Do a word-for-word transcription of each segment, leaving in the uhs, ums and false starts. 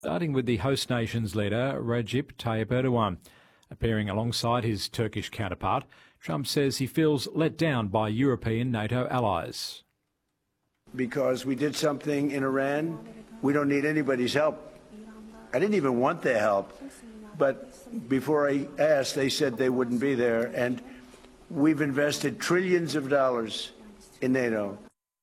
Starting with the host nation's leader, Recep Tayyip Erdogan. Appearing alongside his Turkish counterpart, Trump says he feels let down by European NATO allies. Because we did something in Iran, we don't need anybody's help. I didn't even want their help, but before I asked, they said they wouldn't be there, and we've invested trillions of dollars in NATO.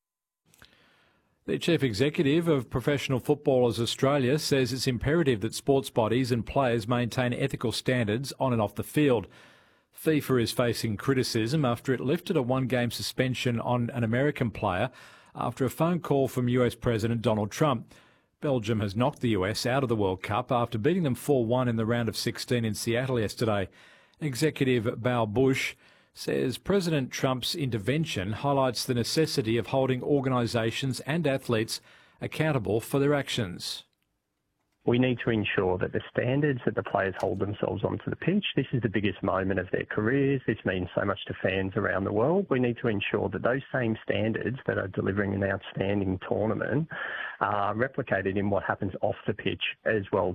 The Chief Executive of Professional Footballers Australia says it's imperative that sports bodies and players maintain ethical standards on and off the field. FIFA is facing criticism after it lifted a one-game suspension on an American player after a phone call from U S President Donald Trump. Belgium has knocked the U S out of the World Cup after beating them four one in the round of sixteen in Seattle yesterday. Executive Bao Bush says President Trump's intervention highlights the necessity of holding organisations and athletes accountable for their actions. We need to ensure that the standards that the players hold themselves onto the pitch, this is the biggest moment of their careers, this means so much to fans around the world. We need to ensure that those same standards that are delivering an outstanding tournament are replicated in what happens off the pitch as well.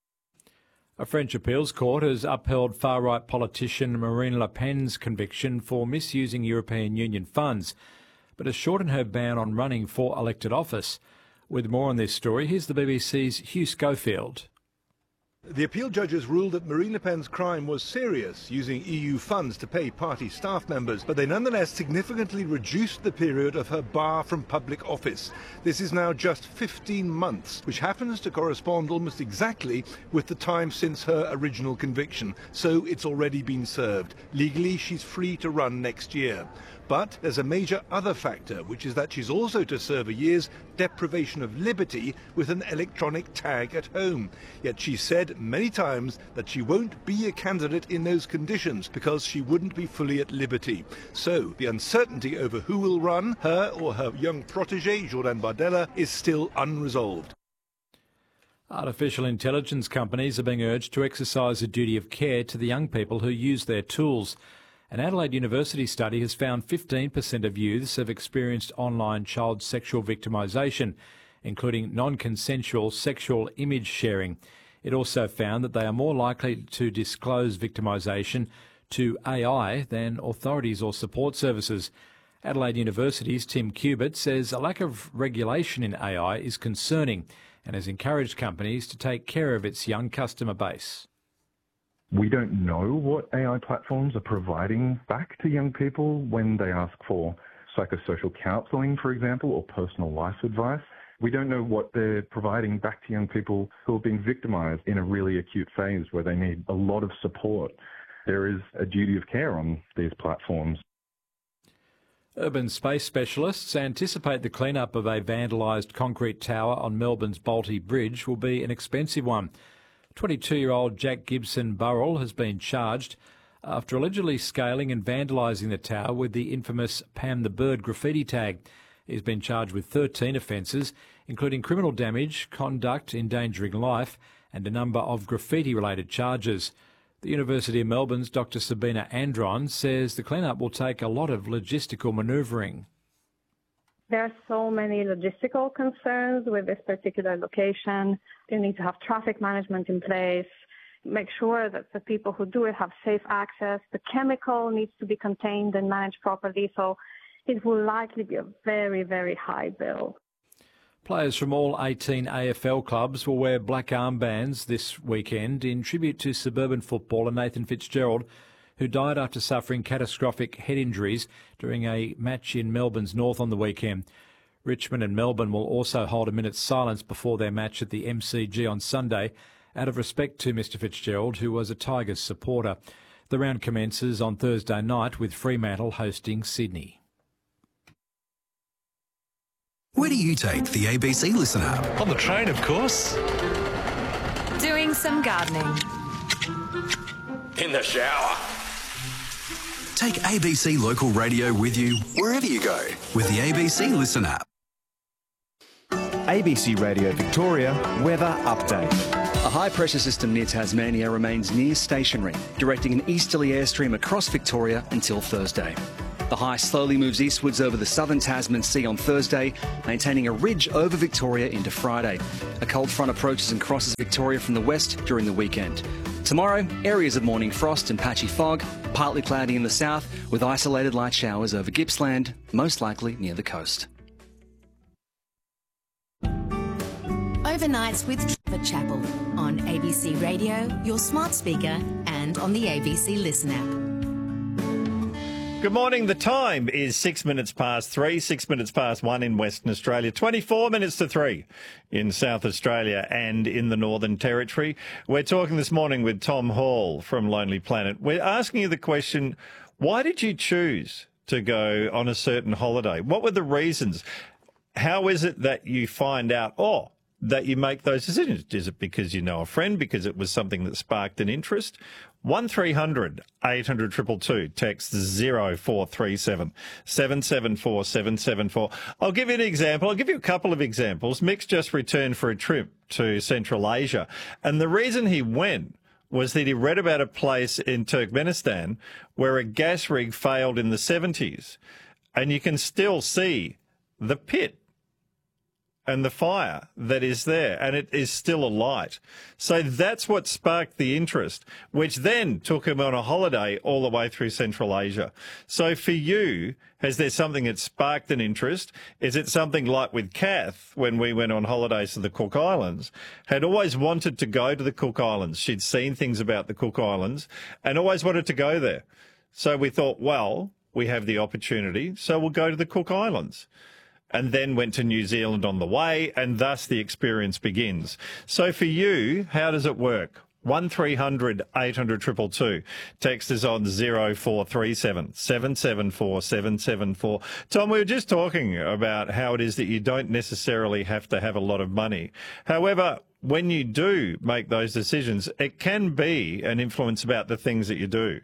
A French appeals court has upheld far-right politician Marine Le Pen's conviction for misusing European Union funds, but has shortened her ban on running for elected office. With more on this story, here's the B B C's Hugh Schofield. The appeal judges ruled that Marine Le Pen's crime was serious, using E U funds to pay party staff members, but they nonetheless significantly reduced the period of her bar from public office. This is now just fifteen months, which happens to correspond almost exactly with the time since her original conviction, so it's already been served. Legally, she's free to run next year. But there's a major other factor, which is that she's also to serve a year's deprivation of liberty with an electronic tag at home. Yet she said many times that she won't be a candidate in those conditions because she wouldn't be fully at liberty. So the uncertainty over who will run, her or her young protege, Jordan Bardella, is still unresolved. Artificial intelligence companies are being urged to exercise a duty of care to the young people who use their tools. An Adelaide University study has found fifteen percent of youths have experienced online child sexual victimisation, including non-consensual sexual image sharing. It also found that they are more likely to disclose victimisation to A I than authorities or support services. Adelaide University's Tim Cubitt says a lack of regulation in A I is concerning and has encouraged companies to take care of its young customer base. We don't know what A I platforms are providing back to young people when they ask for psychosocial counselling, for example, or personal life advice. We don't know what they're providing back to young people who have been victimised in a really acute phase where they need a lot of support. There is a duty of care on these platforms. Urban space specialists anticipate the clean-up of a vandalised concrete tower on Melbourne's Bolte Bridge will be an expensive one. twenty-two-year-old Jack Gibson Burrell has been charged after allegedly scaling and vandalising the tower with the infamous Pam the Bird graffiti tag. He's been charged with thirteen offences, including criminal damage, conduct endangering life, and a number of graffiti-related charges. The University of Melbourne's Doctor Sabina Andron says the clean-up will take a lot of logistical manoeuvring. There are so many logistical concerns with this particular location. You need to have traffic management in place, make sure that the people who do it have safe access. The chemical needs to be contained and managed properly, so it will likely be a very, very high bill. Players from all eighteen A F L clubs will wear black armbands this weekend in tribute to suburban footballer Nathan Fitzgerald, who died after suffering catastrophic head injuries during a match in Melbourne's North on the weekend. Richmond and Melbourne will also hold a minute's silence before their match at the M C G on Sunday, out of respect to Mister Fitzgerald, who was a Tigers supporter. The round commences on Thursday night with Fremantle hosting Sydney. Where do you take the A B C Listen app? On the train, of course. Doing some gardening. In the shower. Take A B C Local Radio with you wherever you go with the A B C Listen app. A B C Radio Victoria weather update. A high-pressure system near Tasmania remains near stationary, directing an easterly airstream across Victoria until Thursday. The high slowly moves eastwards over the southern Tasman Sea on Thursday, maintaining a ridge over Victoria into Friday. A cold front approaches and crosses Victoria from the west during the weekend. Tomorrow, areas of morning frost and patchy fog, partly cloudy in the south, with isolated light showers over Gippsland, most likely near the coast. Overnights with Trevor Chappell on A B C Radio, your smart speaker, and on the A B C Listen app. Good morning. The time is six minutes past three, six minutes past one in Western Australia, twenty-four minutes to three in South Australia and in the Northern Territory. We're talking this morning with Tom Hall from Lonely Planet. We're asking you the question, why did you choose to go on a certain holiday? What were the reasons? How is it that you find out, oh, that you make those decisions? Is it because you know a friend, because it was something that sparked an interest? one three hundred eight hundred two two two, text zero four three seven seven seven four seven seven four. I'll give you an example. I'll give you a couple of examples. Mick's just returned for a trip to Central Asia, and the reason he went was that he read about a place in Turkmenistan where a gas rig failed in the seventies, and you can still see the pit and the fire that is there, and it is still alight. So that's what sparked the interest, which then took him on a holiday all the way through Central Asia. So for you, has there something that sparked an interest? Is it something like with Kath, when we went on holidays to the Cook Islands, had always wanted to go to the Cook Islands. She'd seen things about the Cook Islands and always wanted to go there. So we thought, well, we have the opportunity, so we'll go to the Cook Islands. And then went to New Zealand on the way, and thus the experience begins. So for you, how does it work? one three hundred eight hundred two two two. Text is on zero four three seven seven seven four seven seven four. Tom, we were just talking about how it is that you don't necessarily have to have a lot of money. However, when you do make those decisions, it can be an influence about the things that you do.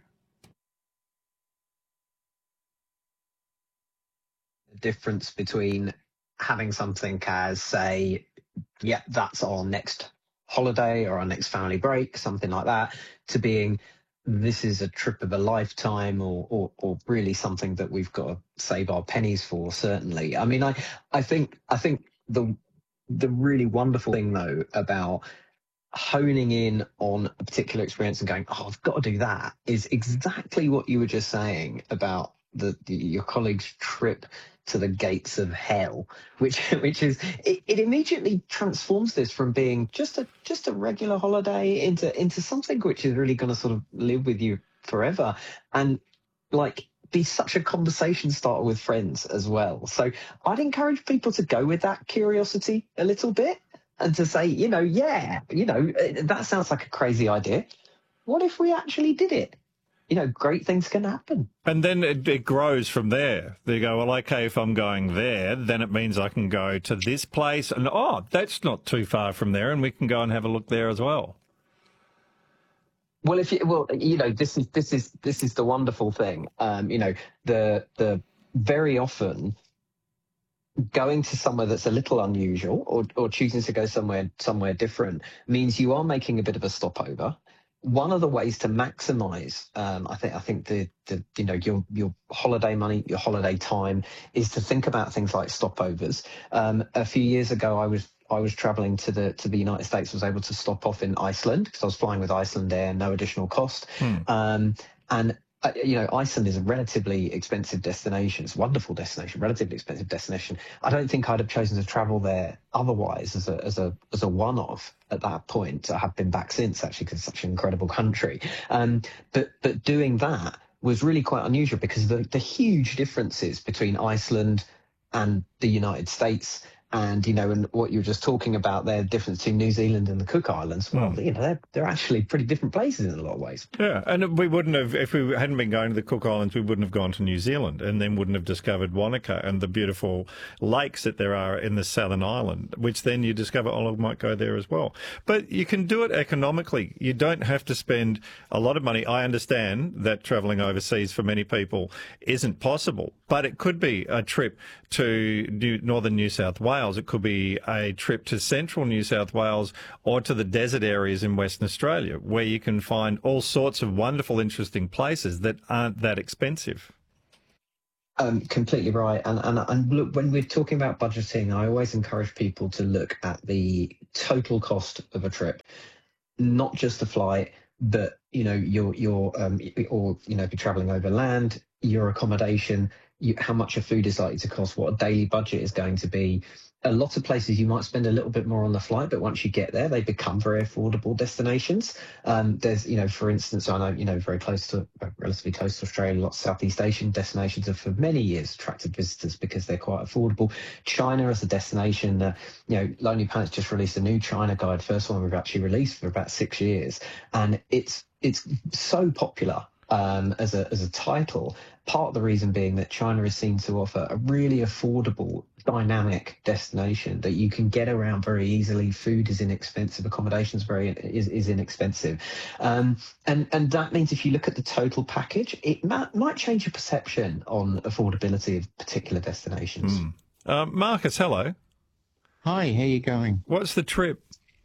Difference between having something as, say, yeah, that's our next holiday or our next family break, something like that, to being this is a trip of a lifetime, or, or, or really something that we've got to save our pennies for, certainly. I mean, I, I think I think the the really wonderful thing, though, about honing in on a particular experience and going, oh, I've got to do that, is exactly what you were just saying about the, the your colleague's trip to the gates of hell, which which is it, it immediately transforms this from being just a just a regular holiday into into something which is really going to sort of live with you forever, and like be such a conversation starter with friends as well. So I'd encourage people to go with that curiosity a little bit and to say, you know, yeah, you know, that sounds like a crazy idea. What if we actually did it? You know, great things can happen. And then it, it grows from there. They go, well, okay, if I'm going there, then it means I can go to this place. And, oh, that's not too far from there, and we can go and have a look there as well. Well, if you, well, you know, this is this is this is the wonderful thing. Um, you know, the the very often going to somewhere that's a little unusual, or or choosing to go somewhere somewhere different, means you are making a bit of a stopover. One of the ways to maximise, um, I think, I think the, the you know your your holiday money, your holiday time, is to think about things like stopovers. Um, a few years ago, I was I was travelling to the to the United States, was able to stop off in Iceland because I was flying with Iceland Air, no additional cost. Hmm. Um, and uh, you know, Iceland is a relatively expensive destination. It's a wonderful destination, relatively expensive destination. I don't think I'd have chosen to travel there otherwise as a as a as a one-off at that point. I have been back since, actually, because it's such an incredible country. Um, but but doing that was really quite unusual because the the huge differences between Iceland and the United States. And, you know, and what you were just talking about there, the difference between New Zealand and the Cook Islands, well, mm. you know, they're, they're actually pretty different places in a lot of ways. Yeah, and we wouldn't have, if we hadn't been going to the Cook Islands, we wouldn't have gone to New Zealand, and then wouldn't have discovered Wanaka and the beautiful lakes that there are in the Southern Island, which then you discover, oh, I might go there as well. But you can do it economically. You don't have to spend a lot of money. I understand that travelling overseas for many people isn't possible, but it could be a trip to New, northern New South Wales. It could be a trip to central New South Wales or to the desert areas in Western Australia, where you can find all sorts of wonderful, interesting places that aren't that expensive. Um, completely right. And, and and look, when we're talking about budgeting, I always encourage people to look at the total cost of a trip, not just the flight, but you know your your um or you know if you're traveling over land, your accommodation, you, how much your food is likely to cost, what a daily budget is going to be. A lot of places you might spend a little bit more on the flight, but once you get there, they become very affordable destinations. Um, there's, you know, for instance, I know, you know, very close to, relatively close to Australia, lots of Southeast Asian destinations have for many years attracted visitors because they're quite affordable. China as a destination, uh, you know, Lonely Planet's just released a new China guide, first one we've actually released for about six years, and it's it's so popular. Um, as a as a title, part of the reason being that China is seen to offer a really affordable, dynamic destination that you can get around very easily. Food is inexpensive, accommodations very is, is inexpensive, um, and and that means if you look at the total package, it might, might change your perception on affordability of particular destinations. Mm. Uh, Marcus, hello. Hi, how you going? What's the trip?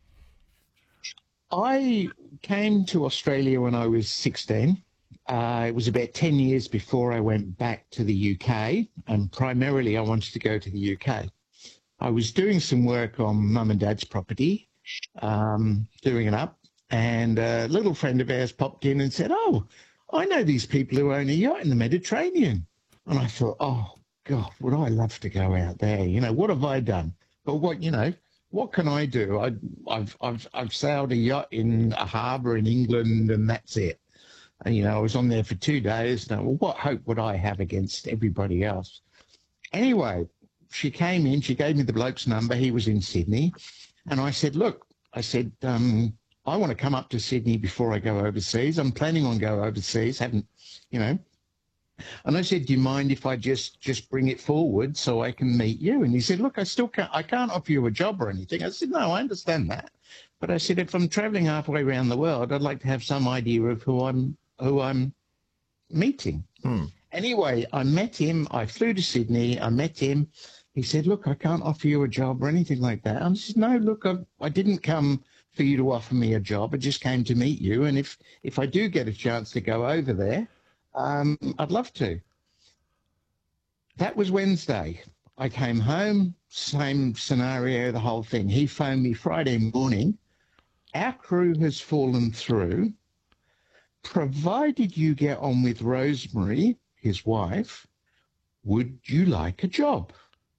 I came to Australia when I was sixteen. Uh, it was about ten years before I went back to the U K, and primarily I wanted to go to the U K. I was doing some work on mum and dad's property, um, doing it up, and a little friend of ours popped in and said, oh, I know these people who own a yacht in the Mediterranean. And I thought, oh, God, would I love to go out there? You know, what have I done? But what, you know, what can I do? I, I've, I've, I've sailed a yacht in a harbour in England, and that's it. And, you know, I was on there for two days. Now, well, what hope would I have against everybody else? Anyway, she came in, she gave me the bloke's number. He was in Sydney. And I said, look, I said, um, I want to come up to Sydney before I go overseas. I'm planning on going overseas, haven't, you know. And I said, do you mind if I just, just bring it forward so I can meet you? And he said, look, I still can't, I can't offer you a job or anything. I said, no, I understand that. But I said, if I'm traveling halfway around the world, I'd like to have some idea of who I'm, who I'm meeting. Hmm. Anyway, I met him. I flew to Sydney. I met him. He said, look, I can't offer you a job or anything like that. I said, no, look, I, I didn't come for you to offer me a job. I just came to meet you. And if, if I do get a chance to go over there, um, I'd love to. That was Wednesday. I came home, same scenario, the whole thing. He phoned me Friday morning. Our crew has fallen through. Provided you get on with Rosemary, his wife, would you like a job?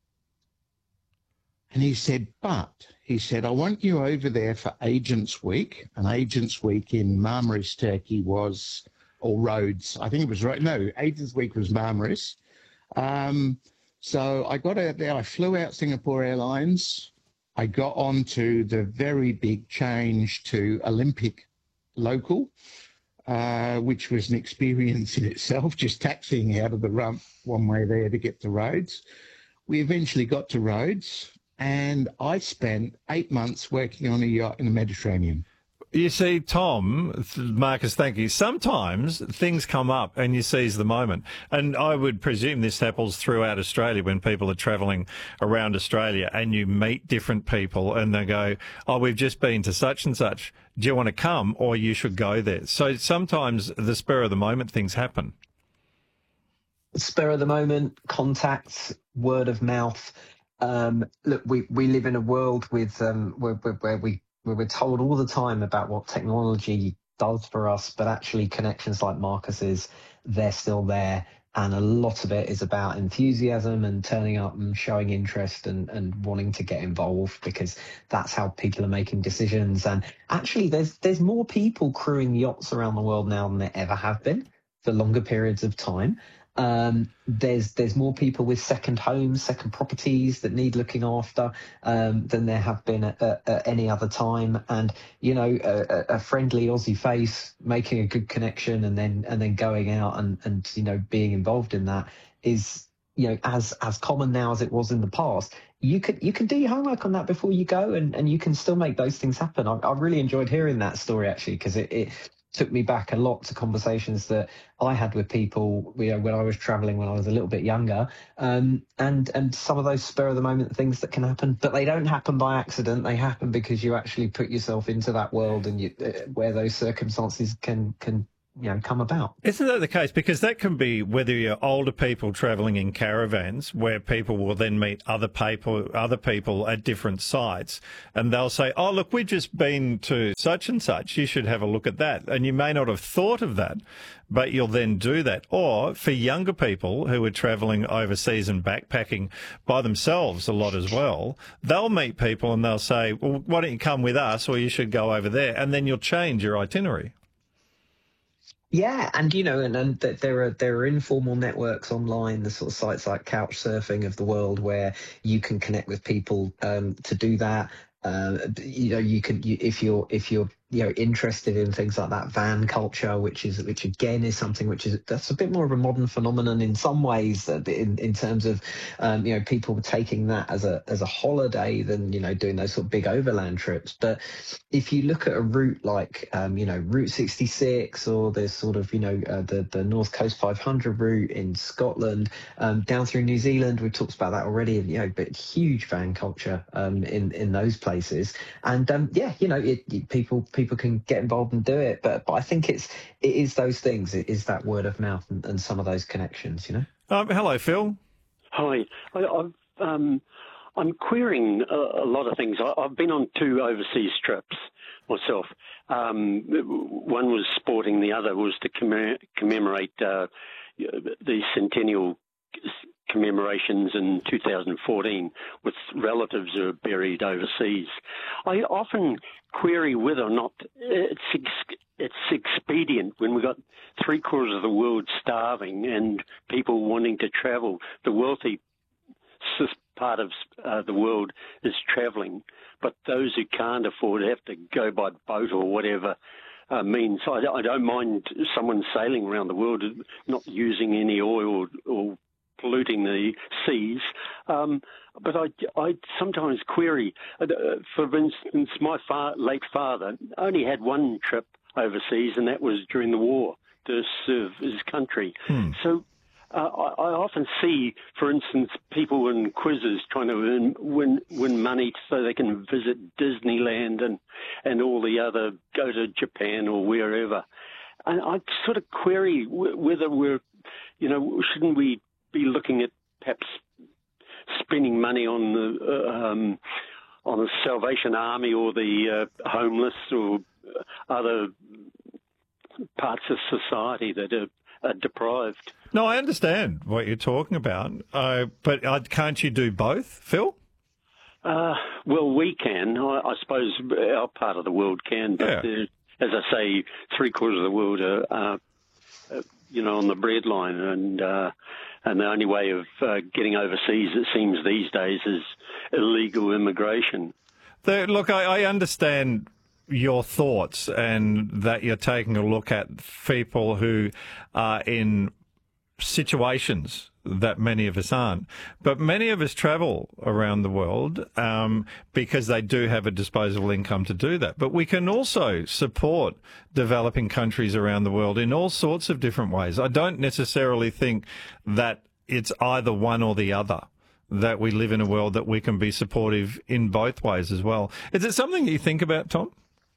And he said, but, he said, I want you over there for Agents Week. And Agents Week in Marmaris, Turkey was, or Rhodes, I think it was, no, Agents Week was Marmaris. Um, so I got out there, I flew out Singapore Airlines. I got on to the very big change to Olympic local. Uh, which was an experience in itself, just taxiing out of the rump one way there to get to Rhodes. We eventually got to Rhodes, and I spent eight months working on a yacht in the Mediterranean. You see, Tom, Marcus, thank you. Sometimes things come up and you seize the moment. And I would presume this happens throughout Australia when people are travelling around Australia and you meet different people and they go, oh, we've just been to such and such. Do you want to come, or you should go there? So sometimes the spur of the moment things happen. Spur of the moment, contacts, word of mouth. Um, look, we, we live in a world with um, where, where, where we where we're told all the time about what technology does for us, but actually connections like Marcus's, they're still there. And a lot of it is about enthusiasm and turning up and showing interest and, and wanting to get involved, because that's how people are making decisions. And actually, there's there's more people crewing yachts around the world now than there ever have been for longer periods of time. Um, there's there's more people with second homes, second properties that need looking after um, than there have been at, at, at any other time. And you know, a, a friendly Aussie face making a good connection and then and then going out and, and you know being involved in that is you know as as common now as it was in the past. You can you can do your homework on that before you go, and, and you can still make those things happen. I, I really enjoyed hearing that story actually, because it. it took me back a lot to conversations that I had with people, you know, when I was traveling when I was a little bit younger, um, and and some of those spur of the moment things that can happen, but they don't happen by accident. They happen because you actually put yourself into that world, and you, uh, where those circumstances can can you know, come about. Isn't that the case? Because that can be whether you're older people travelling in caravans, where people will then meet other people, other people at different sites, and they'll say, "Oh, look, we've just been to such and such. You should have a look at that." And you may not have thought of that, but you'll then do that. Or for younger people who are travelling overseas and backpacking by themselves a lot as well, they'll meet people and they'll say, "Well, why don't you come with us, or you should go over there," and then you'll change your itinerary. Yeah, and you know, and, and there are there are informal networks online, the sort of sites like Couchsurfing of the world, where you can connect with people um, to do that. Uh, you know, you can you, if you're if you're you know interested in things like that van culture, which is which again is something which is that's a bit more of a modern phenomenon in some ways, in in terms of um, you know people taking that as a as a holiday than you know doing those sort of big overland trips. But if you look at a route like um, you know Route sixty-six, or there's sort of you know uh, the the North Coast five hundred route in Scotland, um, down through New Zealand, we've talked about that already. You know, but huge van culture um, in in those places, and um, yeah, you know, it, it, people people can get involved and do it. But but I think it's it is those things. It is that word of mouth and, and some of those connections. You know. Um, hello, Phil. Hi. I, I've um, I'm querying a, a lot of things. I, I've been on two overseas trips myself. Um, one was sporting, the other was to commem- commemorate uh, the centennial commemorations in two thousand fourteen with relatives who are buried overseas. I often query whether or not it's ex- it's expedient when we've got three quarters of the world starving and people wanting to travel. The wealthy part of uh, the world is travelling, but those who can't afford it have to go by boat or whatever uh, means. I, I don't mind someone sailing around the world, not using any oil or, or polluting the seas, um, but I, I sometimes query. Uh, for instance, my far, late father only had one trip overseas, and that was during the war to serve his country. Hmm. So uh, I, I often see, for instance, people in quizzes trying to earn, win win money so they can visit Disneyland and and all the other, go to Japan or wherever. And I sort of query w- whether we're, you know, shouldn't we be looking at perhaps spending money on the uh, um, on the Salvation Army or the uh, homeless or other parts of society that are, are deprived. No, I understand what you're talking about, uh, but uh, can't you do both, Phil? Uh, well, we can. I, I suppose our part of the world can, but yeah. there, as I say, three quarters of the world are, uh, uh, you know, on the breadline, and uh, and the only way of uh, getting overseas, it seems these days, is illegal immigration. The, look, I, I understand your thoughts and that you're taking a look at people who are in situations that many of us aren't. But many of us travel around the world um, because they do have a disposable income to do that. But we can also support developing countries around the world in all sorts of different ways. I don't necessarily think that it's either one or the other, that we live in a world that we can be supportive in both ways as well. Is it something you think about, Tom?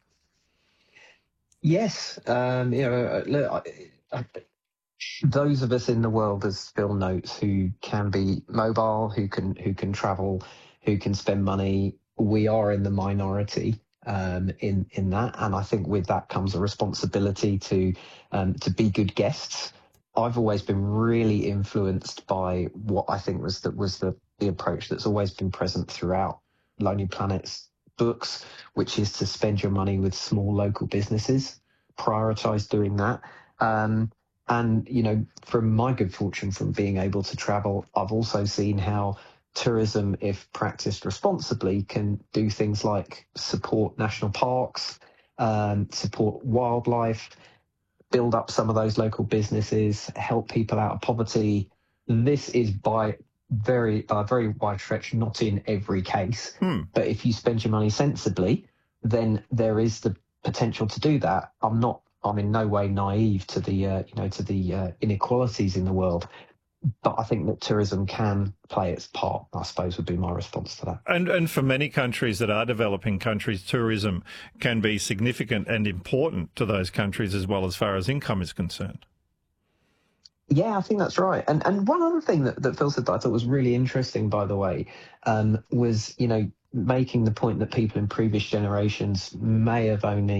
Yes. Um, you know, look, I, I, those of us in the world, as Phil notes, who can be mobile, who can who can travel, who can spend money, we are in the minority um, in in that, and I think with that comes a responsibility to um, to be good guests. I've always been really influenced by what I think was that was the the approach that's always been present throughout Lonely Planet's books, which is to spend your money with small local businesses, prioritize doing that. Um, and, you know, from my good fortune from being able to travel, I've also seen how tourism, if practiced responsibly, can do things like support national parks, um, support wildlife, build up some of those local businesses, help people out of poverty. And this is by very, by a very wide stretch, not in every case. Hmm. But if you spend your money sensibly, then there is the potential to do that. I'm not, I'm in no way naive to the, uh, you know, to the uh, inequalities in the world. but I think that tourism can play its part, I suppose, would be my response to that. And and for many countries that are developing countries, tourism can be significant and important to those countries as well as far as income is concerned. Yeah, I think that's right. And and one other thing that, that Phil said that I thought was really interesting, by the way, um, was, you know, making the point that people in previous generations may have only